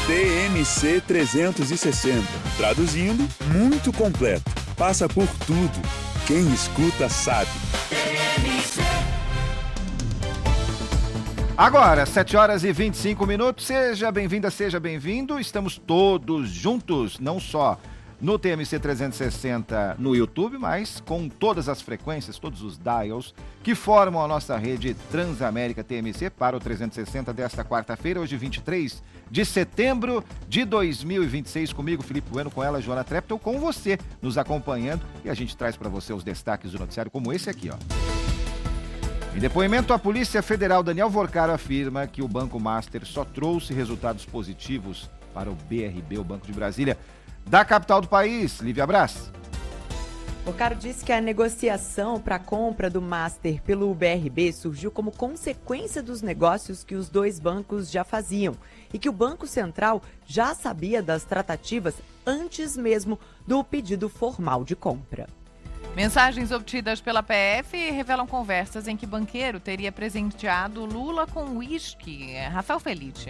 TMC 360. Traduzindo, muito completo. Passa por tudo. Quem escuta sabe. Agora, 7h25. Seja bem-vinda, seja bem-vindo. Estamos todos juntos, não só no TMC 360 no YouTube, mas com todas as frequências, todos os dials que formam a nossa rede Transamérica TMC para o 360 desta quarta-feira, hoje 23 de setembro de 2026, comigo, Felipe Bueno, com ela, Joana Treptow, com você nos acompanhando, e a gente traz para você os destaques do noticiário, como esse aqui, ó. Em depoimento, a Polícia Federal, Daniel Vorcaro afirma que o Banco Master só trouxe resultados positivos para o BRB, o Banco de Brasília, da capital do país. Lívia Braz. Vorcaro disse que a negociação para a compra do Master pelo BRB surgiu como consequência dos negócios que os dois bancos já faziam e que o Banco Central já sabia das tratativas antes mesmo do pedido formal de compra. Mensagens obtidas pela PF revelam conversas em que banqueiro teria presenteado Lula com uísque. Rafael Felice.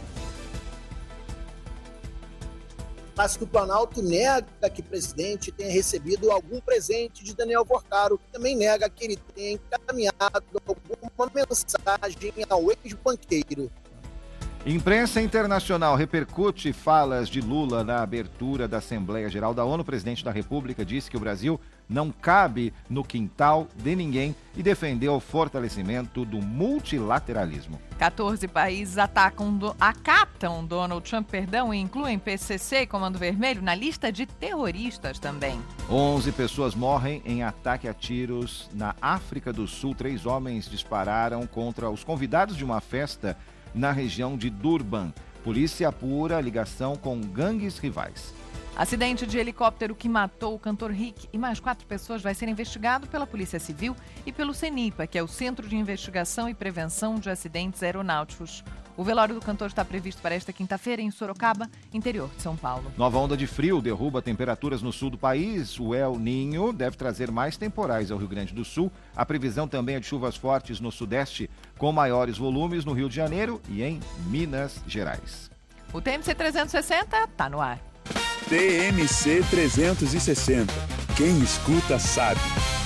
Mas que o Planalto nega que o presidente tenha recebido algum presente de Daniel Vorcaro. Também nega que ele tenha encaminhado alguma mensagem ao ex-banqueiro. Imprensa internacional repercute falas de Lula na abertura da Assembleia Geral da ONU. O presidente da República disse que o Brasil não cabe no quintal de ninguém e defendeu o fortalecimento do multilateralismo. 14 países acatam Donald Trump, e incluem PCC e Comando Vermelho na lista de terroristas também. 11 pessoas morrem em ataque a tiros na África do Sul. 3 homens dispararam contra os convidados de uma festa na região de Durban. Polícia apura ligação com gangues rivais. Acidente de helicóptero que matou o cantor Rick e mais 4 pessoas vai ser investigado pela Polícia Civil e pelo CENIPA, que é o Centro de Investigação e Prevenção de Acidentes Aeronáuticos. O velório do cantor está previsto para esta quinta-feira em Sorocaba, interior de São Paulo. Nova onda de frio derruba temperaturas no sul do país. O El Niño deve trazer mais temporais ao Rio Grande do Sul. A previsão também é de chuvas fortes no sudeste, com maiores volumes no Rio de Janeiro e em Minas Gerais. O TMC 360 está no ar. TMC 360. Quem escuta sabe.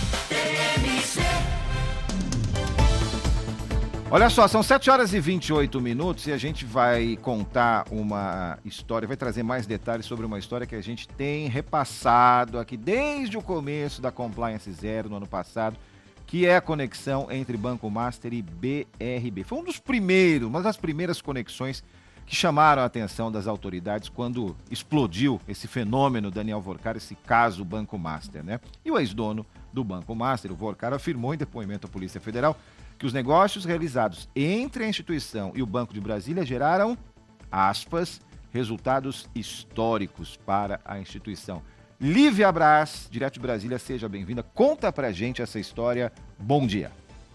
Olha só, são 7h28 e a gente vai contar uma história, vai trazer mais detalhes sobre uma história que a gente tem repassado aqui desde o começo da Compliance Zero no ano passado, que é a conexão entre Banco Master e BRB. Foi uma das primeiras conexões que chamaram a atenção das autoridades quando explodiu esse fenômeno Daniel Vorcaro, esse caso Banco Master, né? E o ex-dono do Banco Master, o Vorcaro, afirmou em depoimento à Polícia Federal que os negócios realizados entre a instituição e o Banco de Brasília geraram, aspas, resultados históricos para a instituição. Lívia Braz, direto de Brasília, seja bem-vinda. Conta pra gente essa história. Bom dia.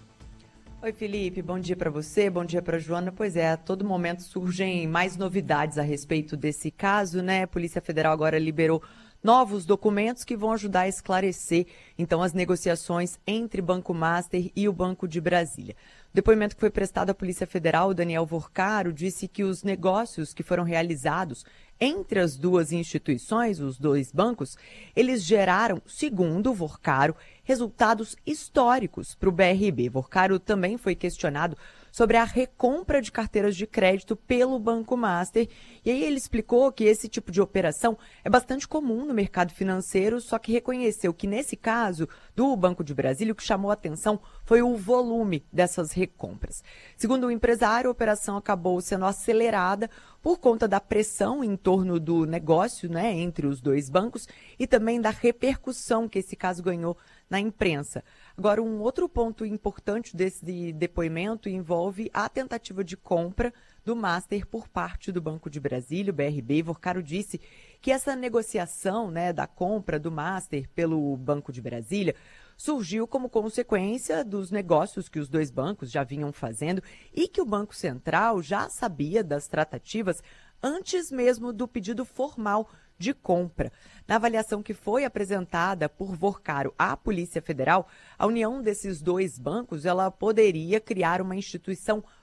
Oi, Felipe, bom dia para você, bom dia para Joana. Pois é, a todo momento surgem mais novidades a respeito desse caso, né? A Polícia Federal agora liberou novos documentos que vão ajudar a esclarecer, então, as negociações entre Banco Master e o Banco de Brasília. O depoimento que foi prestado à Polícia Federal, o Daniel Vorcaro, disse que os negócios que foram realizados entre as duas instituições, os dois bancos, eles geraram, segundo o Vorcaro, resultados históricos para o BRB. Vorcaro também foi questionado sobre a recompra de carteiras de crédito pelo Banco Master. E aí ele explicou que esse tipo de operação é bastante comum no mercado financeiro, só que reconheceu que nesse caso do Banco de Brasília, o que chamou a atenção foi o volume dessas recompras. Segundo o empresário, a operação acabou sendo acelerada por conta da pressão em torno do negócio, né, entre os dois bancos e também da repercussão que esse caso ganhou na imprensa. Agora, um outro ponto importante desse depoimento envolve a tentativa de compra do Master por parte do Banco de Brasília, o BRB. Vorcaro disse que essa negociação, né, da compra do Master pelo Banco de Brasília surgiu como consequência dos negócios que os dois bancos já vinham fazendo e que o Banco Central já sabia das tratativas antes mesmo do pedido formal de compra. Na avaliação que foi apresentada por Vorcaro à Polícia Federal, a união desses dois bancos ela poderia criar uma instituição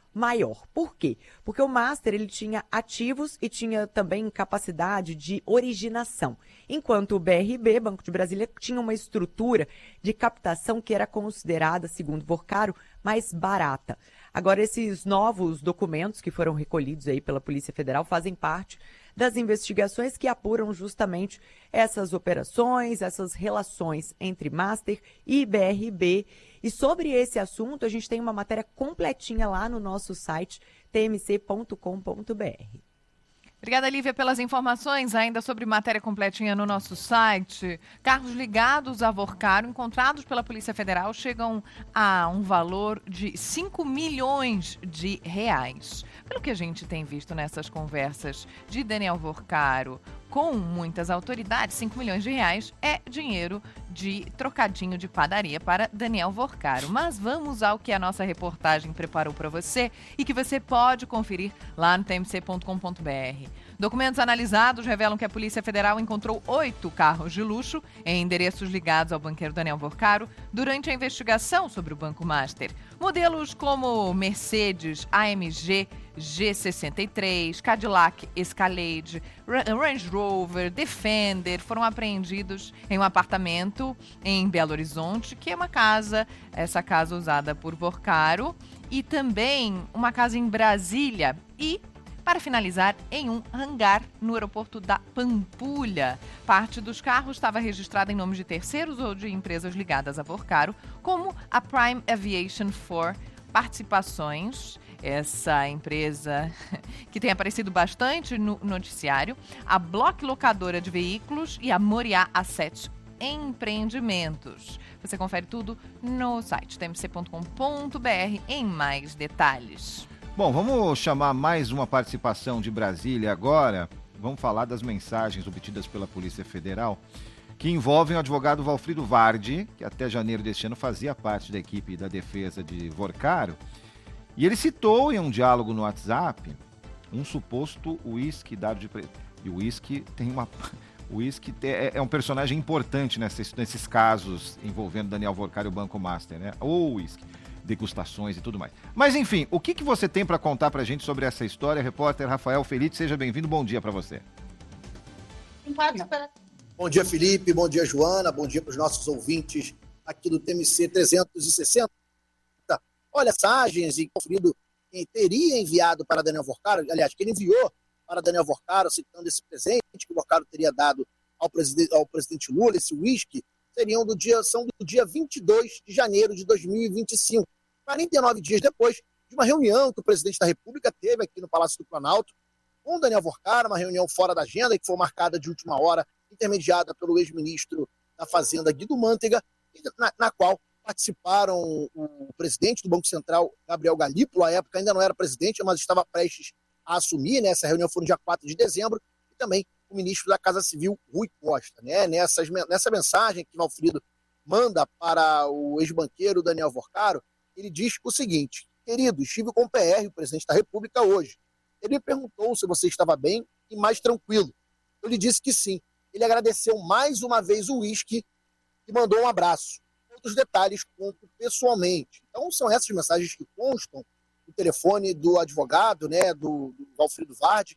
maior. Por quê? Porque o Master ele tinha ativos e tinha também capacidade de originação, enquanto o BRB, Banco de Brasília, tinha uma estrutura de captação que era considerada, segundo Vorcaro, mais barata. Agora, esses novos documentos que foram recolhidos aí pela Polícia Federal fazem parte das investigações que apuram justamente essas operações, essas relações entre Master e BRB. E sobre esse assunto, a gente tem uma matéria completinha lá no nosso site, tmc.com.br. Obrigada, Lívia, pelas informações. Ainda sobre matéria completinha no nosso site. Carros ligados a Vorcaro, encontrados pela Polícia Federal, chegam a um valor de 5 milhões de reais. Pelo que a gente tem visto nessas conversas de Daniel Vorcaro com muitas autoridades, 5 milhões de reais é dinheiro de trocadinho de padaria para Daniel Vorcaro. Mas vamos ao que a nossa reportagem preparou para você e que você pode conferir lá no tmc.com.br. Documentos analisados revelam que a Polícia Federal encontrou 8 carros de luxo em endereços ligados ao banqueiro Daniel Vorcaro durante a investigação sobre o Banco Master. Modelos como Mercedes AMG G63, Cadillac Escalade, Range Rover, Defender foram apreendidos em um apartamento em Belo Horizonte, que é uma casa, essa casa usada por Vorcaro, e também uma casa em Brasília e, para finalizar, em um hangar no aeroporto da Pampulha. Parte dos carros estava registrada em nome de terceiros ou de empresas ligadas a Vorcaro, como a Prime Aviation for Participações, essa empresa que tem aparecido bastante no noticiário, a Block Locadora de Veículos e a Moriá Asset Empreendimentos. Você confere tudo no site tmc.com.br em mais detalhes. Bom, vamos chamar mais uma participação de Brasília agora. Vamos falar das mensagens obtidas pela Polícia Federal que envolvem o advogado Valfrido Vardi, que até janeiro deste ano fazia parte da equipe da defesa de Vorcaro. E ele citou em um diálogo no WhatsApp um suposto uísque dado de preço. E o uísque tem uma... O uísque é um personagem importante nesses casos envolvendo Daniel Vorcaro e o Banco Master, né? Ou uísque, degustações e tudo mais. Mas enfim, o que você tem para contar pra gente sobre essa história? Repórter Rafael Felipe, seja bem-vindo, bom dia para você. Bom dia, Felipe, bom dia, Joana, bom dia para os nossos ouvintes aqui do TMC 360. Olha, mensagens e conferido quem teria enviado para Daniel Vorcaro, aliás, que ele enviou para Daniel Vorcaro, citando esse presente que o Vorcaro teria dado ao presidente Lula, esse uísque, são do dia 22 de janeiro de 2025, 49 dias depois de uma reunião que o presidente da República teve aqui no Palácio do Planalto com Daniel Vorcaro, uma reunião fora da agenda que foi marcada de última hora, intermediada pelo ex-ministro da Fazenda, Guido Mantega, na qual participaram o presidente do Banco Central, Gabriel Galípolo, à época ainda não era presidente, mas estava prestes a assumir, né? Essa reunião foi no dia 4 de dezembro, e também o ministro da Casa Civil, Rui Costa. Né? Nessa mensagem que Valfrido manda para o ex-banqueiro Daniel Vorcaro, ele diz o seguinte: querido, estive com o PR, o presidente da República, hoje. Ele me perguntou se você estava bem e mais tranquilo. Eu lhe disse que sim. Ele agradeceu mais uma vez o uísque e mandou um abraço. Outros detalhes conto pessoalmente. Então, são essas mensagens que constam no telefone do advogado, né, do Valfrido Vardi,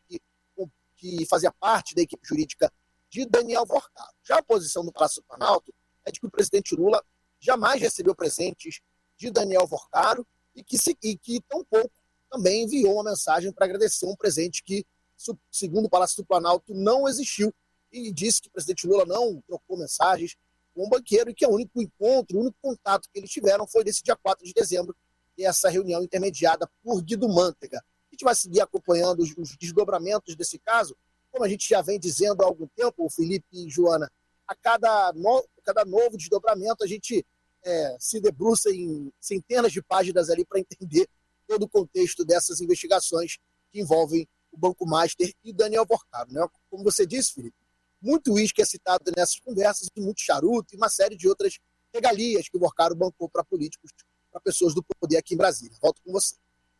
que fazia parte da equipe jurídica de Daniel Vorcaro. Já a posição do Palácio do Planalto é de que o presidente Lula jamais recebeu presentes de Daniel Vorcaro e que tampouco também enviou uma mensagem para agradecer um presente que, segundo o Palácio do Planalto, não existiu, e disse que o presidente Lula não trocou mensagens com o banqueiro e que o único contato que eles tiveram foi desse dia 4 de dezembro, e essa reunião intermediada por Guido Mantega. A gente vai seguir acompanhando os desdobramentos desse caso, como a gente já vem dizendo há algum tempo, Felipe e Joana, a cada novo desdobramento a gente se debruça em centenas de páginas ali para entender todo o contexto dessas investigações que envolvem o Banco Master e Daniel Vorcaro. Né? Como você disse, Felipe, muito uísque é citado nessas conversas, e muito charuto e uma série de outras regalias que o Vorcaro bancou para políticos, para pessoas do poder aqui em Brasília. Volto com você.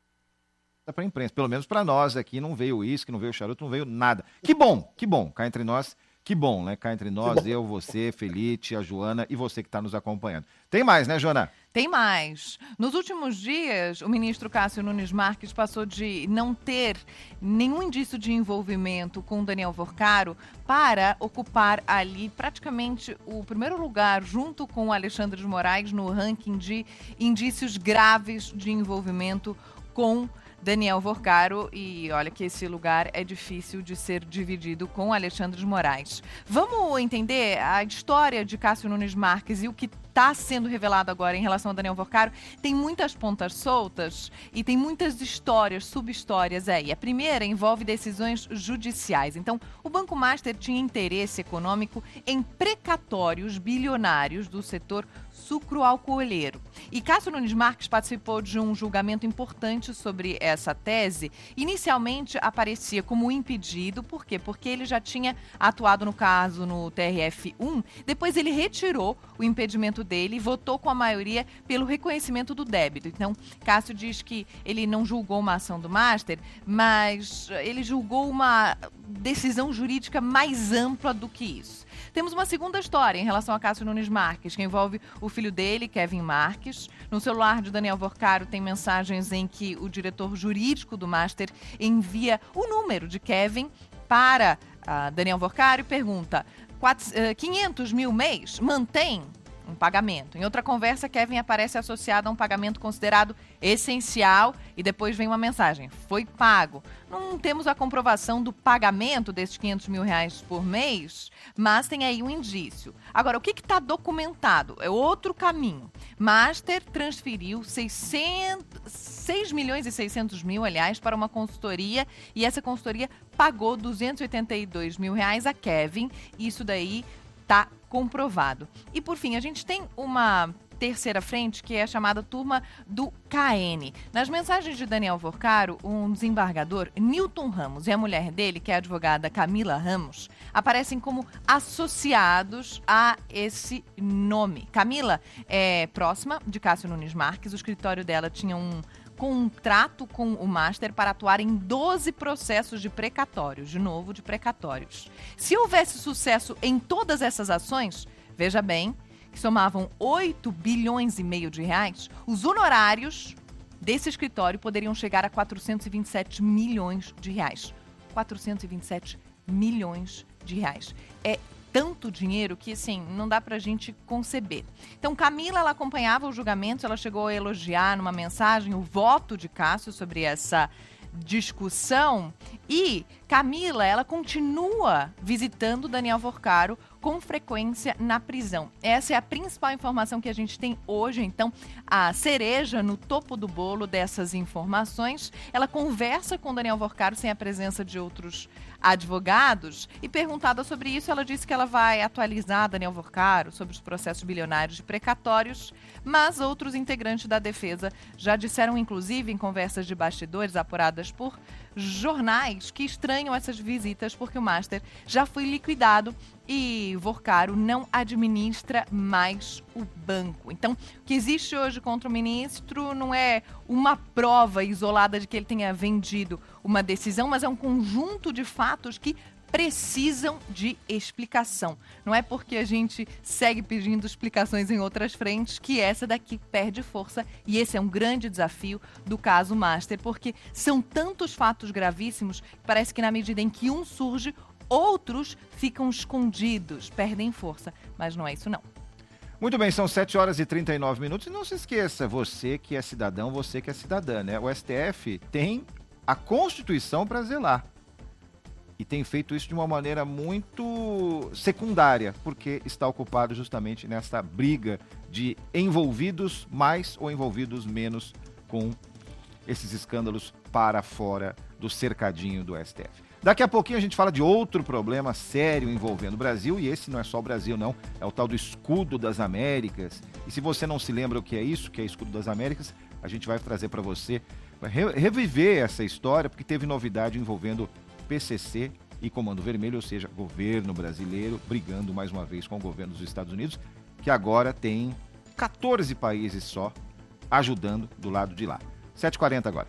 Para a imprensa, pelo menos para nós aqui, não veio uísque, não veio charuto, não veio nada. Que bom, cá entre nós, que bom, né? Cá entre nós, eu, você, Felipe, a Joana e você que está nos acompanhando. Tem mais, né, Joana? Tem mais. Nos últimos dias, o ministro Cássio Nunes Marques passou de não ter nenhum indício de envolvimento com Daniel Vorcaro para ocupar ali praticamente o primeiro lugar, junto com o Alexandre de Moraes, no ranking de indícios graves de envolvimento com Daniel Vorcaro, e olha que esse lugar é difícil de ser dividido com Alexandre de Moraes. Vamos entender a história de Cássio Nunes Marques e o que está sendo revelado agora em relação a Daniel Vorcaro. Tem muitas pontas soltas e tem muitas histórias, sub-histórias aí. A primeira envolve decisões judiciais. Então, o Banco Master tinha interesse econômico em precatórios bilionários do setor sucroalcooleiro. E Cássio Nunes Marques participou de um julgamento importante sobre essa tese. Inicialmente aparecia como impedido, por quê? Porque ele já tinha atuado no caso no TRF1, depois ele retirou o impedimento dele e votou com a maioria pelo reconhecimento do débito. Então, Cássio diz que ele não julgou uma ação do Master, mas ele julgou uma decisão jurídica mais ampla do que isso. Temos uma segunda história em relação a Cássio Nunes Marques, que envolve o filho dele, Kevin Marques. No celular de Daniel Vorcaro tem mensagens em que o diretor jurídico do Master envia o número de Kevin para Daniel Vorcaro e pergunta: 500 mil mês? Mantém um pagamento. Em outra conversa, Kevin aparece associado a um pagamento considerado essencial e depois vem uma mensagem: foi pago. Não temos a comprovação do pagamento desses 500 mil reais por mês, mas tem aí um indício. Agora, o que está documentado? É outro caminho. Master transferiu 6 milhões e 600 mil, aliás, para uma consultoria, e essa consultoria pagou 282 mil reais a Kevin. Isso daí está comprovado. E, por fim, a gente tem uma terceira frente, que é a chamada turma do KN. Nas mensagens de Daniel Vorcaro, um desembargador, Newton Ramos, e a mulher dele, que é a advogada Camila Ramos, aparecem como associados a esse nome. Camila é próxima de Cássio Nunes Marques. O escritório dela tinha um contrato com o Master para atuar em 12 processos de precatórios, de novo, de precatórios. Se houvesse sucesso em todas essas ações, veja bem, que somavam 8 bilhões e meio de reais, os honorários desse escritório poderiam chegar a 427 milhões de reais. 427 milhões de reais. É tanto dinheiro que, assim, não dá pra gente conceber. Então, Camila, ela acompanhava os julgamentos, ela chegou a elogiar numa mensagem o voto de Cássio sobre essa discussão, e Camila, ela continua visitando Daniel Vorcaro com frequência na prisão. Essa é a principal informação que a gente tem hoje. Então, a cereja no topo do bolo dessas informações, ela conversa com Daniel Vorcaro sem a presença de outros advogados, e perguntada sobre isso, ela disse que ela vai atualizar Daniel Vorcaro sobre os processos bilionários de precatórios, mas outros integrantes da defesa já disseram, inclusive, em conversas de bastidores apuradas por jornais, que estranham essas visitas porque o Master já foi liquidado e Vorcaro não administra mais o banco. Então, o que existe hoje contra o ministro não é uma prova isolada de que ele tenha vendido uma decisão, mas é um conjunto de fatos que precisam de explicação. Não é porque a gente segue pedindo explicações em outras frentes que essa daqui perde força, e esse é um grande desafio do caso Master, porque são tantos fatos gravíssimos que parece que na medida em que um surge, outros ficam escondidos, perdem força, mas não é isso não. Muito bem, são 7 horas e 39 minutos, e não se esqueça, você que é cidadão, você que é cidadã, né? O STF tem a Constituição para zelar. E tem feito isso de uma maneira muito secundária, porque está ocupado justamente nessa briga de envolvidos mais ou envolvidos menos com esses escândalos para fora do cercadinho do STF. Daqui a pouquinho a gente fala de outro problema sério envolvendo o Brasil, e esse não é só o Brasil não, é o tal do Escudo das Américas. E se você não se lembra o que é isso, que é Escudo das Américas, a gente vai trazer para você, vai reviver essa história, porque teve novidade envolvendo PCC e Comando Vermelho, ou seja, governo brasileiro brigando mais uma vez com o governo dos Estados Unidos, que agora tem 14 países só ajudando do lado de lá. 7h40 agora.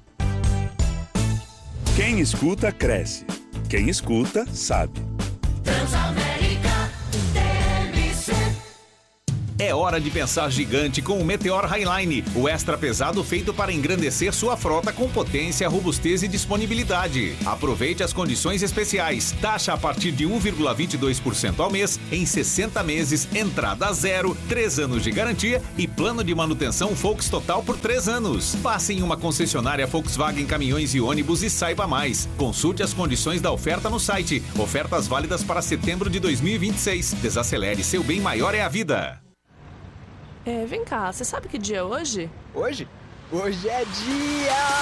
Quem escuta, cresce. Quem escuta, sabe. Transamérica, TMC. É hora de pensar gigante com o Meteor Highline, o extra pesado feito para engrandecer sua frota com potência, robustez e disponibilidade. Aproveite as condições especiais. Taxa a partir de 1,22% ao mês, em 60 meses, entrada zero, 3 anos de garantia e plano de manutenção Volks Total por 3 anos. Passe em uma concessionária Volkswagen Caminhões e Ônibus e saiba mais. Consulte as condições da oferta no site. Ofertas válidas para setembro de 2026. Desacelere, seu bem maior é a vida. Vem cá, você sabe que dia é hoje? Hoje? Hoje é dia...